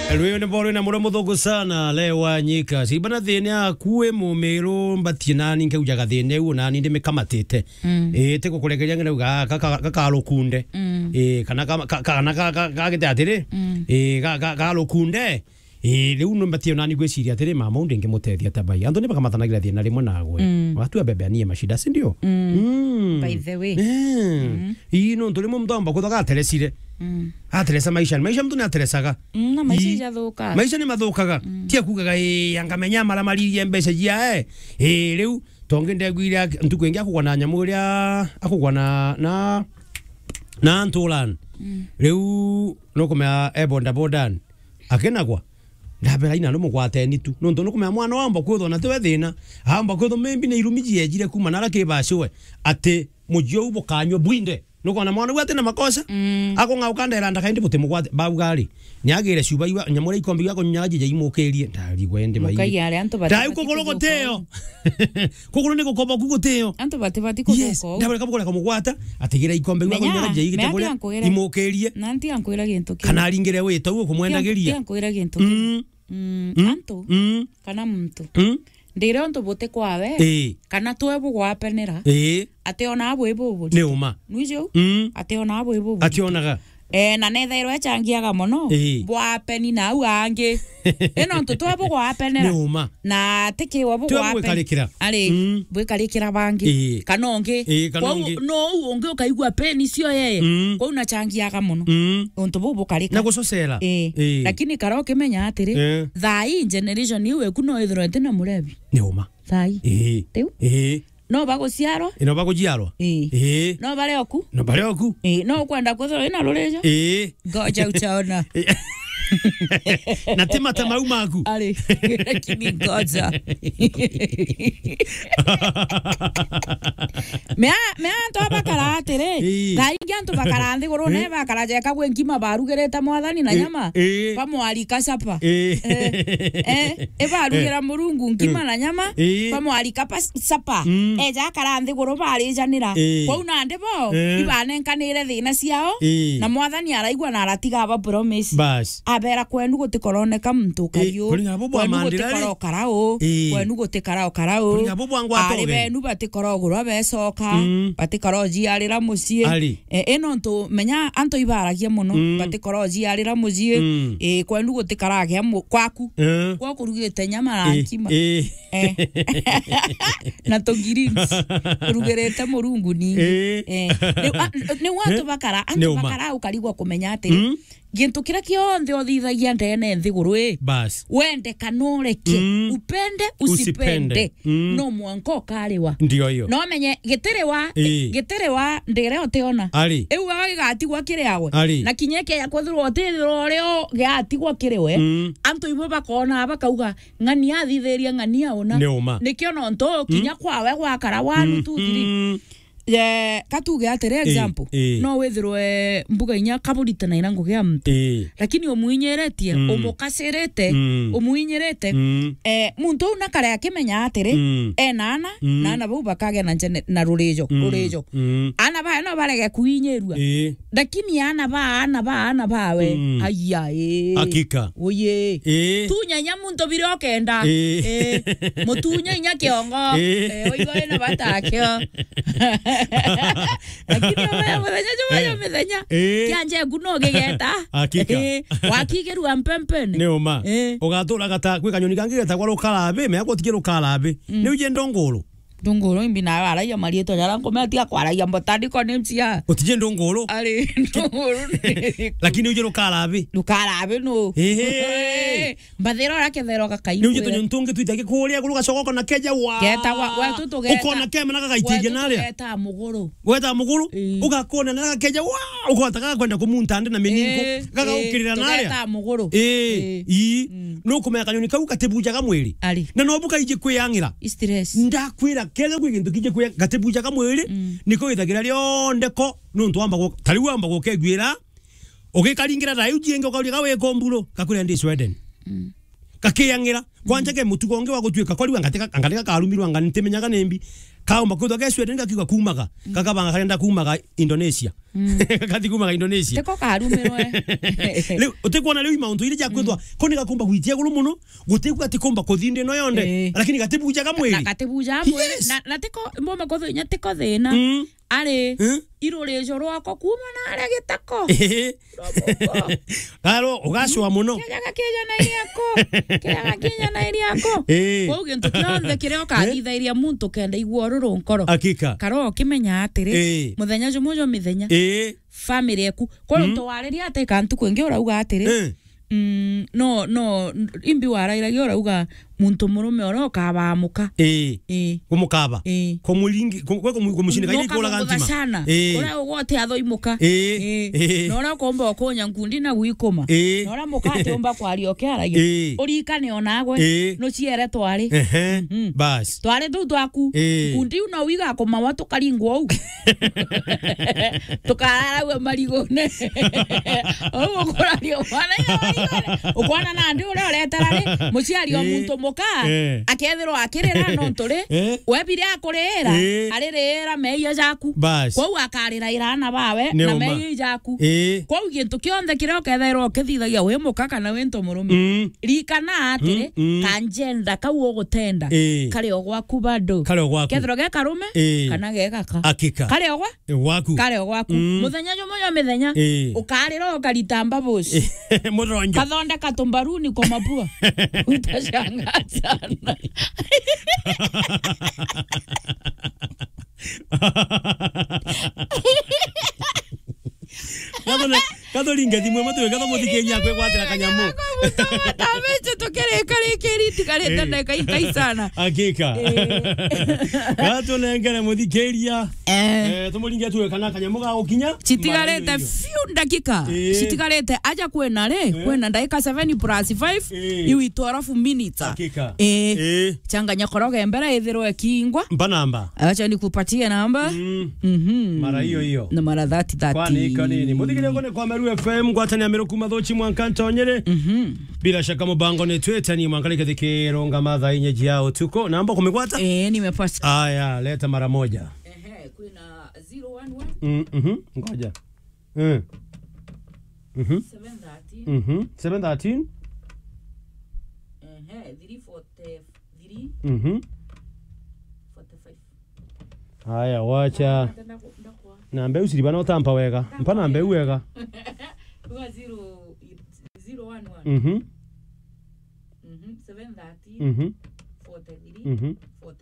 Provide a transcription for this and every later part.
Lwe ne bolo na mura muthugu sana lewa nyika sibana thine akue mumiro mbatinani nke ujaga thine una ni ndime kamatite te kukuregeria ngene uga kakarukunde kana kagite atiri kakarukunde riu no mbatina ni gwiciria atiri mama unde ngimutethia tabai andu ni bakamatanagira thina rimwe nagwe watu abebe nie mashida si ndio by the way ino nduri mumdomba kuthaga teresire ateresa maisha mtu ni ateresaga na maisha yathuka maisha ni mathukaga tia kugaga angamenya mara maririe mbeca jia riu tonge ndegwira ntuku ingi akugwa na nyamu ria akugwa na Antolan riu no kumea ebonda bodan akenagwa ndabera ina no mugwateni tu no ntono kumea mwana wamba kwitho na tewe thina amba kwitho membi ne irumiji ejire kuma na rake bashwe ate mujio ubo kanyo bwinde nuko na mwana gwate na makosa ako ngaukandera ndakaindi buti mugwate baugari nyagire shuba iwa nyamura ikombi yako nyaje imukerie ndari gwende bai mukayare anto bati dai kokolo teo kokolo niko koba kugoteo anto bati kokolo yes ndabere kabukora kamugwata ategera ikombi yako nyaje igite bole imukerie nanti ankwira gintu kana aringire wita uko kumwendageria ankwira gintu anto kana muntu ndire onto bote kwawe kana twebu gwapenera ate ona abo ibo ne uma nuijo ate ona abo ibo ati onaga na nethairo echangiaga muno bwapeni na uange eno onto twebu gwapenera ne uma na tiki wabu gwapenera ari bwikarikira bangi kanonge no unge ukaigwa peni cio yeye kwa unachangiaga muno onto bubu karika na gusocera lakini karaoke menya atiri thai generation iwe kuno ithro tena murebi ne uma thai teu no baguciarwa ino baguciarwa no barioku no kwenda kuthoro ina rurejo goja uchaona na tema tamau maku ali lakini goja mea to bakara atire kaingi antu bakara ndi goro ne bakara jeka gwenkima barugereta mwathani na nyama pamwali kasapa barugira murungu nkima na nyama pamwali kasapa eja kara ndi goro bari janira kwa una ndebo ibanenkanire thina ciao na mwathani araigwa na aratiga ba promise bas abera kwenu gutikoroneka muntu kario kwenu gutikoro karao kwenu gutikaro karao ari benu batikorogurwa becoka batikoroji arira mucie eno nto menya anto ibaragia muno batikoroji arira mucie kwenu gutikaragia kwaku kwa kurugite nyama na nkima na tongiri kurugerete murungu ni ne watu bakara anto bakara ukarigwa kumenya ati gintu kira kionthe othithagia ndene nthiguru bas wende kanureke upende usipende no mwanko kariwa ndio hiyo no menye giterewa ndire oteona eu gatigwa kireawe na kinyeke yakwithirwo otithirwo rio gatigwa kirewe anto ibo bakona bakauga ngani athithiria ngani aona nikio no nto kinya kwawe gwakara 1 2 3 katuge atere example no withirwe mbuga inya kaburita na irango gya mtu lakini omuinyeretie omukasirete omuinyerete muntu una kare akimenya atere nana bu bakage na rurejo ana ba no barege kuinyerua lakini ana ba we aya hakika oye tunya nya muntu birokenda mutunya inya kiongo oigo ina batakyo lakini wewe methenya kianje nguno gigeta wakigeru ampempene ne uma ugatura gata kwi kanyoni kangi geta kwa rukarabe me akotikira rukarabe ni uje ndongoro imbi na ara ya marieto yara ngome atia kwara ya mbotandi ko nemcia utije ndongoro ndongoro lakini uje rukarabe no mbathero rake thero gakai ni uje to ntunge tuitake kuria guruga cogoko na keja wa geta wa tutu geta ukona kema na gagaitije naria geta muguru ugakona na keja wa ukotaka kwenda kumunta na meningo gaga ukirira naria geta muguru no kumeka kanyoni kau katebujaga mwiri na no buka ije kwiyangira stress ndakwira kega gwigintu kije kwe gatebujaga mwiri niko ithagira ryo ndeko nuntu wamba tari wamba gukegwira ukikaringira rai ujienge ukauria gawe komburo kakure ndi Sweden kakiyangira kwanja ke mutugo onge wa gutwika kwali angateka karumirwa nganitemenyaga nembi kao makudo ke Sweden gakiga kumaga kakabanga kaenda kumaga Indonesia kati kumaga Indonesia teko karumirwa le utekwana le imaunto ile jakwetwa koni gakumba gwitia gulo muno gutekwa tikomba kothinde no yonde lakini gatebuja kamweli gatebuja mweli na teko mboma kotho nya teko thina ari irore joro ako kuma na ari gitako karo ugashwa muno keja na iri yako ko gento kionde kireo kathitha iria muntu kenda igwororo nkoro akika karo kimenya atiri muthenya jumojo mithenya family yaku ko nto wariria ate kantu kwenge urauga atiri no imbi warairagia urauga muntu murume oro kabamuka kumukaba kumulingi kumushini kaini kola gantima ora wote athoimuka nora komba okonya ngundi na gwikoma nora mukate omba kwario kiaragia urikane onagwe no ciere twari bas twari tu twaku ngundi una wiga koma watu karingwo au tukarara marigone o korario wana ukwana na ndi ure uretarare muciari o muntu muka akethero akirira no nturi webire akurira aririra meia jaku kwau akarira irana bawe na meia jaku kwau gintu kionde kireo kethero kithithagia we muka kana we nto murume rikana atire kanjenda kau ogutenda kare ogwaku bado kethero ge karume kana ge gaka akika kare ogwa waku muthenya jumoyo mithenya ukarira ukaritamba bosi muronjo kathonda katumbaruni kwa mapua utashanga sana Kado linga dimwe matu kado muthikenya kwe kwatira kanyamu tamecho tokere kare keriti kare tanda kai sana akika gato nengere muthikeria tumulinga tuwe kana kanyamu ga gukinya chitigarete few dakika chitigarete aja kwena re kwena dakika 7 plus 5 iwito arafu minutes akika changanya koroga mbere ithirwe kingwa mpa namba acha nikupatie namba mara hiyo na mara 30 kwani kanini muthikire ngone kwa Meru FM gwatania Meru kuma thochi mwankanta onyere bila shaka mubango ni twetani mwankalike thikironga matha inyeji yao tuko namba kumegwata nimepata haya leta mara moja kuna 011 ngoja 713 343 45 haya wacha na mbeu siliba no tampa wega mpana mbeu wega 011 713 43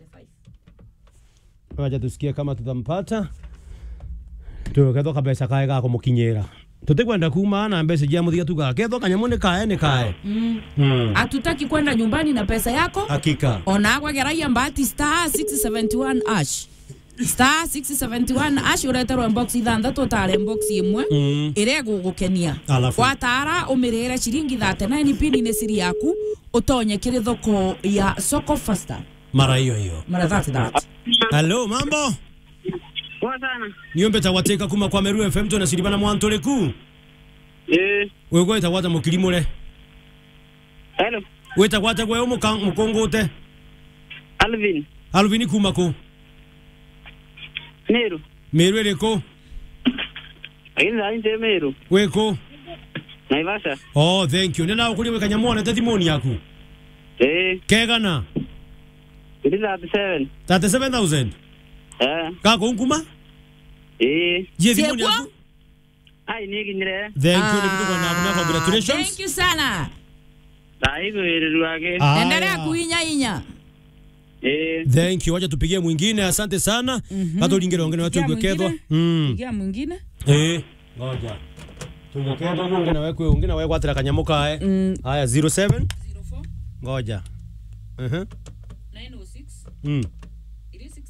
45 wacha tusikie kama tutampata tuketho kabesa kaega kumukinyira tutikwenda kuma na mbese jia muthiga tuga ketho kanyamone kae atutaki kwenda nyumbani na pesa yako hakika onagwa geraia mbati star 671 ash star 671 ash ureterwa inbox ithandatu tare inbox imwe ire gugukenia kwatara umirire shilingi 39 pini ne siri yaku utonye kire thoko ya soko faster mara hiyo mara 30. Hello mambo poa sana niombe tawateka kuma kwa Meru FM tuna silibana mwantoleku wewe gweta wata mukilimule hello weta gwata gwe mukongote Alvin kuma ko Meru ereko Ainda inte Meru weko Naivasha oh thank you nena ukuli weka nyamona testimony yaku kegana 37,000 kako nkuma testimony yaku ai niginyire thank you nikutoka na congratulations thank you sana aigo iruage endelea kuinya thank you wacha tupigie mwingine asante sana hata lingine wengine watu wekedwa pigia mwingine ngoja tungekedwa wengine wewe kwatira kanyamuka haya 07 04 ngoja 906 it is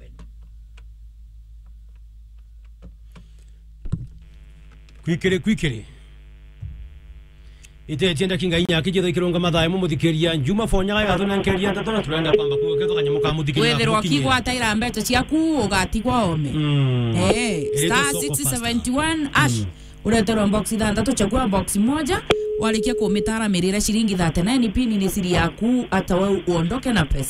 67 kwikiri ite tienda kinga inya kijitho ikironga mathae mumuthikiria njuma fonya ya thona nkeria ndatona turenda kwamba kuweketho kanyamuka muthikiria wetherwa kigwa taira mbeto ciaku ugatigwa ome star 671 ash ureterwa box ithandatu chagua box moja walikia kumitara mirira shilingi 39 pini ni siri yaku hata wewe uondoke na pesa.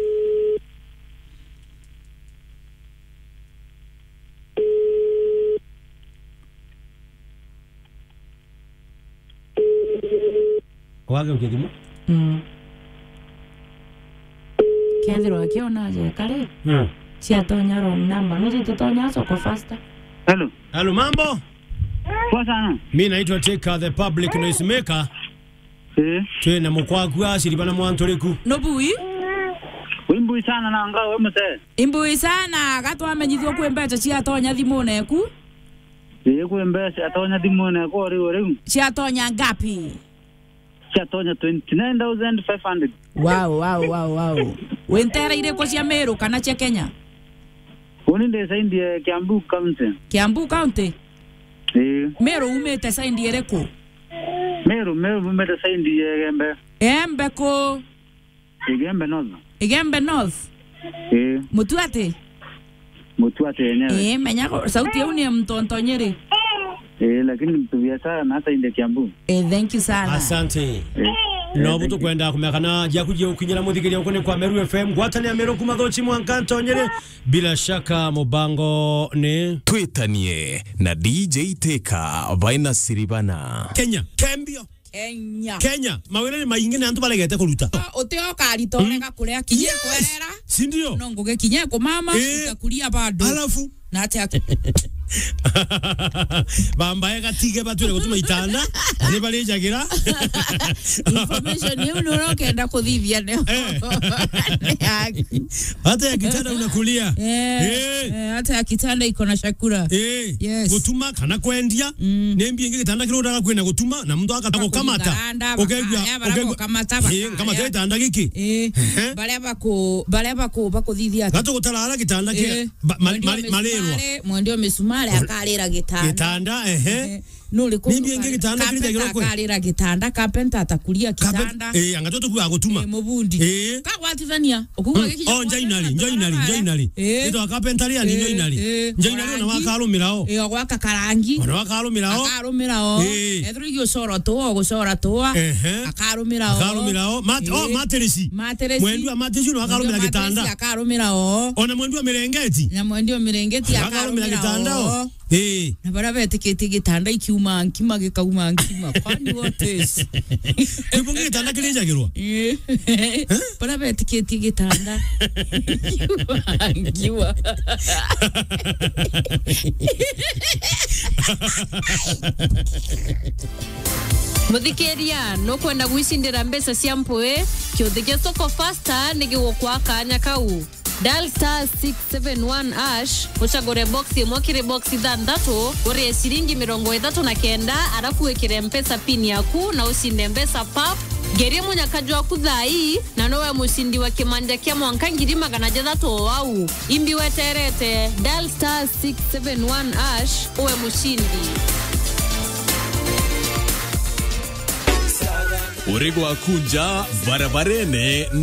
Wage ukidimo? Kendro akiona je kare? Si atonya wrong number. Nje tutonya soko faster. Hello. Hello, mambo? Poa sana. Mimi naitwa Teka the public noise maker. Tena mukwaku ashiribana mwantoliku. Nobui? Wimbu sana na ngao wewe mse. Imbu sana gato amenyithio kwembecha cia tonya thimune ku. Kwembecha atonya thimune ko ori. Cia tonya ngapi? Cia tonya 29,500. Wow. Wentera ile kwa cia Meru kana cia Kenya? Oni nde saindie Kiambu County. Kiambu County? Meru umete saindie reko? Meru umete saindie Gembe. Embe ko? Gembe North? Mutuate? Mutuate yenyewe. Menya sauti yao ni mtontonyeri. Lakini mtubiashara na hata inde Kiambu. Thank you sana. Asante. No buto kwenda kumekana ya kujia ukinyira muthikiria ukone kwa Meru FM gwatani ya Meru kumathochi mwankanto nyere bila shaka mubango ni twitanie na DJ Teka baina siribana Kenya Kembio Kenya mawele maingi antu balegete kuruta uteo karitorega kuria kinye kwerera si ndio no nguge kinye ko mama ikakulia bado alafu na atia bambaye gatige batwire gutuma itanda ni bali jagira information ni unokenda kuthivia leo hata ya kitanda unakulia hata ya kitanda iko na shakura yes gutuma kana kwendia nembi ingi kitanda kiroda kwenda gutuma na mtu akakamata okegwa kamata kama kitanda giki baleba ko bakuthithia gato gutarara kitanda ke malero mwendio misumari akalira gitanda nuri ko nimbi ingi kitanda kirija ko akalira gitanda carpenter atakulia kitanda angatoto kwa gutuma mubundi kagwatithania okuga giki njoinali ito carpenter ya njoinali na wakarumirao gwaka karangi ona wakarumirao ethurigio cora to akarumirao materesi mwendu wa materesi no wakarumira gitanda akarumirao ona mwendu wa mirengeti akarumira gitanda na bara betiketi gitanda ikiuma nkima gikauma nkima kwani wote kwibunge gitanda kirijagirwa bara betiketi gitanda ngiwa Muthikiria no kwenda gwicindira mbeca cia mpwe kiuthige soko faster nigigukwa kanya kau dial *671# uchagure boxi mwakire boxi thandatu uri shilingi 39 arafu wekire mpesa pin yaku na usinde mpesa pap gerie munyakaju waku thai na nowe musindi wa kimanja kia mwanka 600 wau imbi weterete dial *671# uwe mushindi. Urego akunja barabarene